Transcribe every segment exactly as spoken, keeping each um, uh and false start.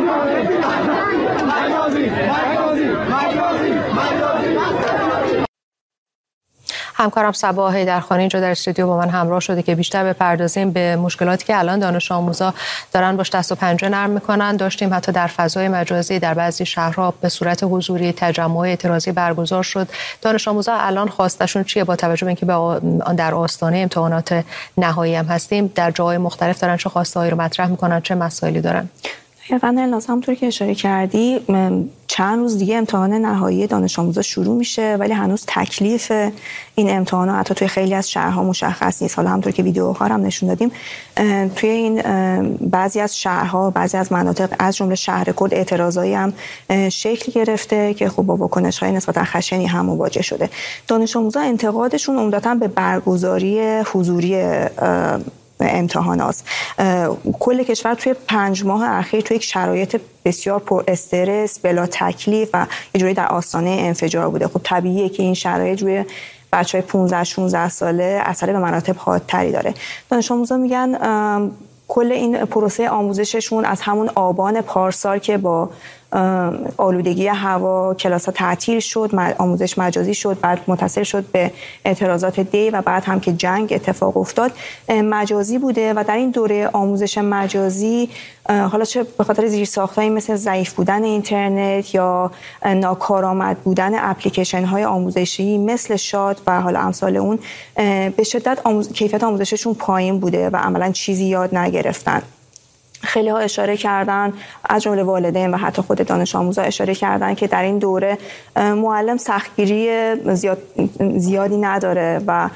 همکارم صبا حیدرخانی اینجا در استودیو با من همراه شده که بیشتر بپردازیم به مشکلاتی که الان دانش آموزا دارن باش دست و پنجه نرم میکنن. داشتیم حتی در فضای مجازی در بعضی شهرها به صورت حضوری تجمع اعتراضی برگزار شد. دانش آموزا الان خواستشون چیه؟ با توجه به اینکه به در آستانه امتحانات نهایی هم هستیم، در جاهای مختلف دارن چه خواستهایی رو مطرح میکنن، چه مسائلی دارن؟ دقیقاً ناز، همونطور که اشاره کردی چند روز دیگه امتحان نهایی دانش آموزا شروع میشه، ولی هنوز تکلیف این امتحانات حتی توی خیلی از شهرها مشخص نیست. حالا همونطور که ویدیوها هم نشون دادیم توی این بعضی از شهرها، بعضی از مناطق از جمله شهر کرد اعتراضایی هم شکل گرفته که خب با واکنش‌های نسبتا خشنی هم مواجه شده. دانش آموزا انتقادشون عمدتاً به برگزاری حضوری امتحانات. کل کشور توی پنج ماه اخیر توی یک شرایط بسیار پر استرس، بلا تکلیف و یه جوری در آستانه انفجار بوده. خب طبیعیه که این شرایط روی بچهای پانزده شانزده ساله اثر به مراتب حادتری داره. دانش آموزا میگن کل این پروسه آموزششون از همون آبان پارسال که با آلودگی هوا کلاس‌ها تعطیل شد، آموزش مجازی شد، بعد متصل شد به اعتراضات دی و بعد هم که جنگ اتفاق افتاد مجازی بوده و در این دوره آموزش مجازی حالا چه به خاطر زیرساخت‌هایی مثل ضعیف بودن اینترنت یا ناکارآمد بودن اپلیکیشن‌های آموزشی مثل شاد و حالا امثال اون به شدت آموز... کیفیت آموزششون پایین بوده و عملاً چیزی یاد نگرفتن. خیلی ها اشاره کردن، از جمله والدین و حتی خود دانش آموزا اشاره کردن که در این دوره معلم سختگیری زیاد زیادی نداره و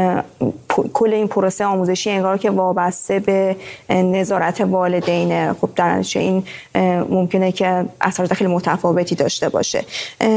کل این پروسه آموزشی انگار که وابسته به نظارت والدینه. خب در نتیجه این ممکنه که اثرات خیلی متفاوتی داشته باشه.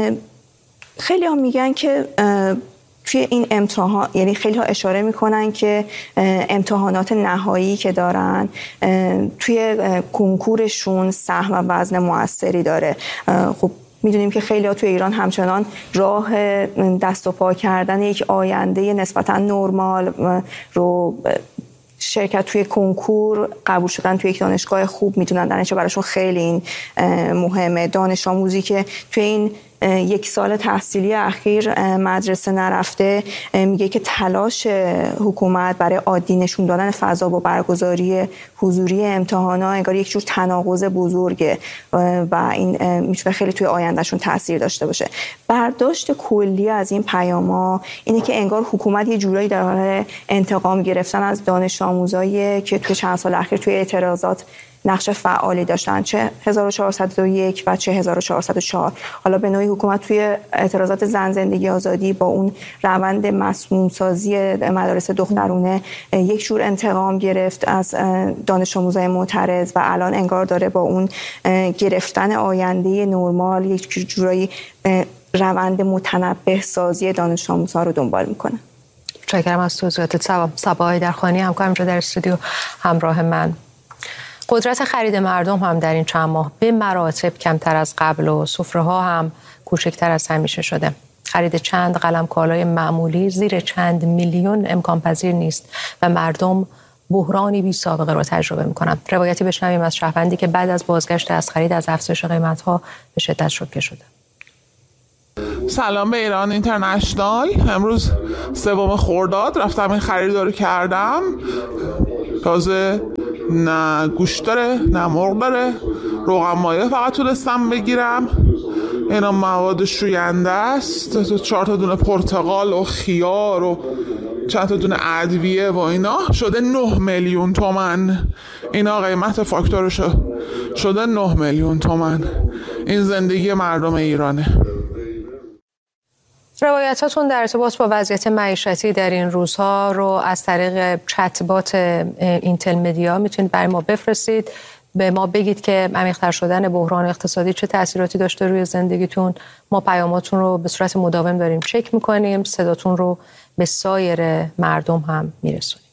خیلی ها میگن که توی این امتحان، یعنی خیلی ها اشاره میکنن که امتحانات نهایی که دارن توی کنکورشون سهم و وزن موثری داره. خب میدونیم که خیلی ها توی ایران همچنان راه دست و پا کردن یک آینده نسبتا نرمال رو شرکت توی کنکور، قبول شدن توی یک دانشگاه خوب میتونن در نتیجه براشون خیلی این مهمه. دانش آموزی که توی این یک سال تحصیلی اخیر مدرسه نرفته میگه که تلاش حکومت برای عادی نشون دادن فضا با برگزاری حضوری امتحانا انگار یک جور تناقض بزرگه و این میتونه خیلی توی آیندهشون تاثیر داشته باشه. برداشت کلی از این پیاما اینه که انگار حکومت یه جورایی در حال انتقام گرفتن از دانش آموزایی که توی چند سال اخیر توی اعتراضات نقش فعالی داشتن، چه هزار و چهارصد و یک و چه هزار و چهارصد و چهار. حالا به نوعی حکومت توی اعتراضات زن زندگی آزادی با اون روند مسموم سازی مدارس دخترونه یک جور انتقام گرفت از دانش آموزای معترض و الان انگار داره با اون گرفتن آینده نرمال یک جورایی روند متنبه سازی دانش آموزها رو دنبال میکنه. متشکرم از توضیحاتت. صبا حیدرخانی همکارم اینجا در استودیو همراه من. قدرت خرید مردم هم در این چند ماه به مراتب کمتر از قبل و سفره‌ها هم کوچکتر از همیشه شده. خرید چند قلم کالای معمولی زیر چند میلیون امکان پذیر نیست و مردم بحرانی بی سابقه را تجربه می‌کنند. روایتی بشنویم از شهروندی که بعد از بازگشت از خرید از افزایش قیمت‌ها به شدت شوکه شده. سلام به ایران اینترنشنال. امروز سوم خرداد رفتم این خرید رو کردم. تازه نه گوشت داره نه مرغ داره، روغن مایه فقط تونستم بگیرم. اینا مواد شوینده است، چهار تا دونه پرتقال و خیار و چند تا دونه ادویه و اینا. شده نه میلیون تومن. اینا قیمت فاکتورشو شده نه میلیون تومن. این زندگی مردم ایرانه. روایتاتون در ارتباط با وضعیت معیشتی در این روزها رو از طریق چتبات اینتل مدیا میتونید برای ما بفرستید، به ما بگید که عمیق‌تر شدن بحران اقتصادی چه تأثیراتی داشته روی زندگیتون. ما پیاماتون رو به صورت مداوم داریم چک میکنیم، صداتون رو به سایر مردم هم میرسونیم.